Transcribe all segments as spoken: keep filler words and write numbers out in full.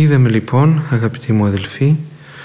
Είδαμε λοιπόν, αγαπητοί μου αδελφοί,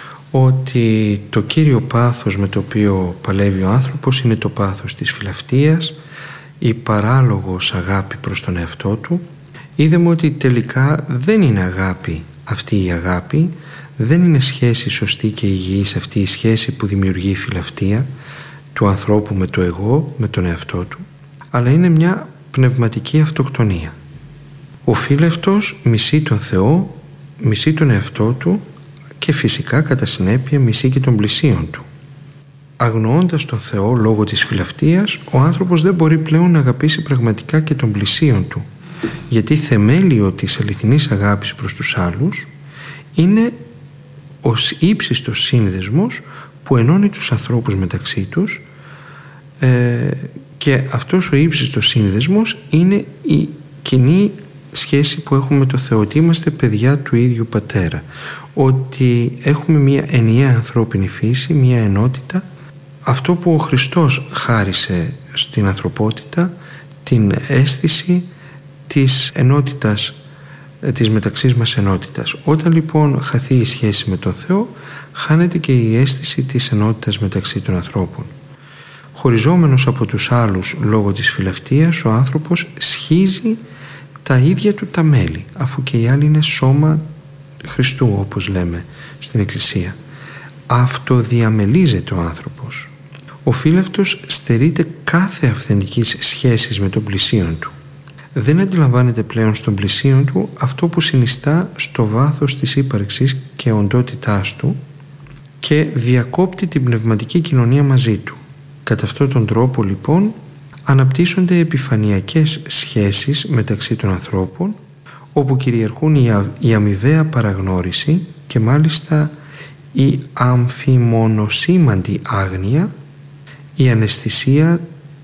ότι το κύριο πάθος με το οποίο παλεύει ο άνθρωπος είναι το πάθος της φιλαυτίας, η παράλογος αγάπη προς τον εαυτό του. Είδαμε ότι τελικά δεν είναι αγάπη αυτή η αγάπη, δεν είναι σχέση σωστή και υγιής αυτή η σχέση που δημιουργεί η φιλαυτία του ανθρώπου με το εγώ, με τον εαυτό του, αλλά είναι μια πνευματική αυτοκτονία. Ο φίλευτος μισεί τον Θεό, μισεί τον εαυτό του και φυσικά κατά συνέπεια μισεί και τον πλησίον του. Αγνοώντας τον Θεό λόγω της φιλαυτίας, ο άνθρωπος δεν μπορεί πλέον να αγαπήσει πραγματικά και τον πλησίον του, γιατί θεμέλιο της αληθινής αγάπης προς τους άλλους είναι ο ύψιστος σύνδεσμος που ενώνει τους ανθρώπους μεταξύ τους, ε, και αυτός ο ύψιστος σύνδεσμος είναι η κοινή σχέση που έχουμε με το Θεό, ότι είμαστε παιδιά του ίδιου Πατέρα, ότι έχουμε μια ενιαία ανθρώπινη φύση, μια ενότητα, αυτό που ο Χριστός χάρισε στην ανθρωπότητα, την αίσθηση της ενότητας, της μεταξύ μας ενότητας. Όταν λοιπόν χαθεί η σχέση με τον Θεό, χάνεται και η αίσθηση της ενότητας μεταξύ των ανθρώπων. Χωριζόμενος από τους άλλους λόγω της φιλαυτίας, ο άνθρωπος σχίζει τα ίδια του τα μέλη, αφού και οι άλλοι είναι σώμα Χριστού, όπως λέμε στην Εκκλησία. Αυτοδιαμελίζεται ο άνθρωπος. Ο φίλευτος στερείται κάθε αυθεντικής σχέσης με τον πλησίον του. Δεν αντιλαμβάνεται πλέον στον πλησίον του αυτό που συνιστά στο βάθος της ύπαρξης και οντότητάς του και διακόπτει την πνευματική κοινωνία μαζί του. Κατά αυτόν τον τρόπο λοιπόν αναπτύσσονται επιφανειακές σχέσεις μεταξύ των ανθρώπων, όπου κυριαρχούν η αμοιβαία παραγνώριση και μάλιστα η αμφιμονοσήμαντη άγνοια, η αναισθησία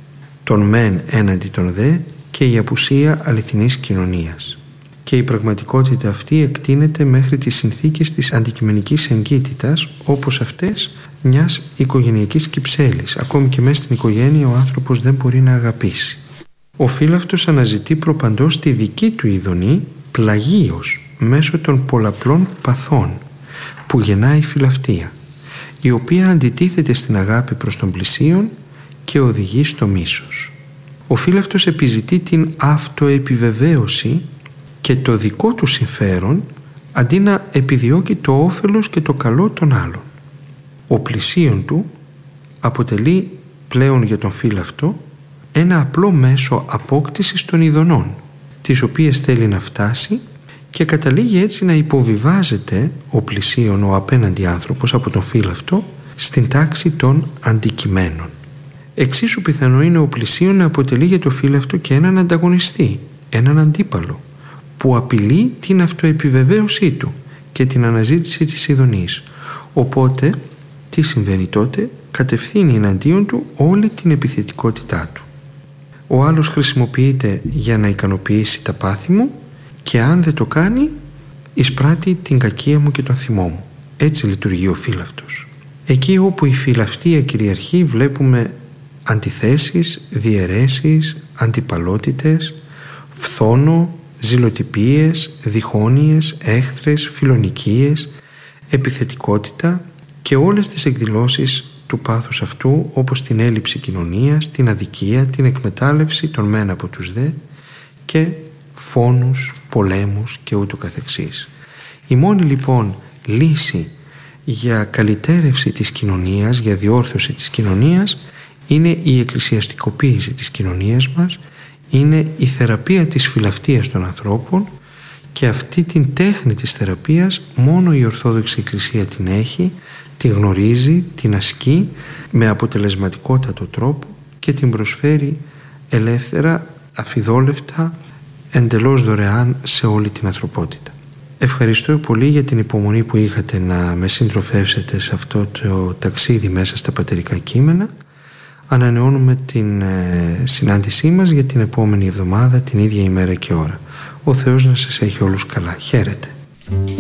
των μεν έναντι των δε και η απουσία αληθινής κοινωνίας. Και η πραγματικότητα αυτή εκτείνεται μέχρι τις συνθήκες της αντικειμενικής εγκύτητας, όπως αυτές μιας οικογενειακής κυψέλης. Ακόμη και μέσα στην οικογένεια ο άνθρωπος δεν μπορεί να αγαπήσει. Ο φίλαυτος αναζητεί προπαντός τη δική του ειδονή πλαγίως μέσω των πολλαπλών παθών που γεννάει η φιλαυτία, η οποία αντιτίθεται στην αγάπη προς τον πλησίον και οδηγεί στο μίσος. Ο φίλαυτος επιζητεί την αυτοεπιβεβαίωση και το δικό του συμφέρον, αντί να επιδιώκει το όφελος και το καλό των άλλων. Ο πλησίον του αποτελεί πλέον για τον φίλαυτο ένα απλό μέσο απόκτησης των ειδονών, τις οποίες θέλει να φτάσει, και καταλήγει έτσι να υποβιβάζεται ο πλησίον, ο απέναντι άνθρωπος από τον φίλαυτο, στην τάξη των αντικειμένων. Εξίσου πιθανό είναι ο πλησίον να αποτελεί για το φίλαυτο και έναν ανταγωνιστή, έναν αντίπαλο, που απειλεί την αυτοεπιβεβαίωσή του και την αναζήτηση της ειδονής. Οπότε, τι συμβαίνει τότε? Κατευθύνει εναντίον του όλη την επιθετικότητά του. Ο άλλος χρησιμοποιείται για να ικανοποιήσει τα πάθη μου και αν δεν το κάνει, εισπράττει την κακία μου και τον θυμό μου. Έτσι λειτουργεί ο φίλαυτος. Εκεί όπου η φιλαυτία κυριαρχεί βλέπουμε αντιθέσεις, διαιρέσεις, αντιπαλότητες, φθόνο, ζηλοτυπίες, διχόνοιες, έχθρες, φιλονικίες, επιθετικότητα και όλες τις εκδηλώσεις του πάθους αυτού, όπως την έλλειψη κοινωνίας, την αδικία, την εκμετάλλευση των μεν από τους δε και φόνους, πολέμους και ούτω καθεξής. Η μόνη λοιπόν λύση για καλυτέρευση της κοινωνίας, για διόρθωση της κοινωνίας, είναι η εκκλησιαστικοποίηση της κοινωνίας μας, είναι η θεραπεία της φιλαυτίας των ανθρώπων, και αυτή την τέχνη της θεραπείας μόνο η Ορθόδοξη Εκκλησία την έχει, την γνωρίζει, την ασκεί με αποτελεσματικότατο τρόπο και την προσφέρει ελεύθερα, αφιδόλευτα, εντελώς δωρεάν σε όλη την ανθρωπότητα. Ευχαριστώ πολύ για την υπομονή που είχατε να με συντροφεύσετε σε αυτό το ταξίδι μέσα στα πατερικά κείμενα. Ανανεώνουμε την ε, συνάντησή μας για την επόμενη εβδομάδα, την ίδια ημέρα και ώρα. Ο Θεός να σας έχει όλους καλά. Χαίρετε.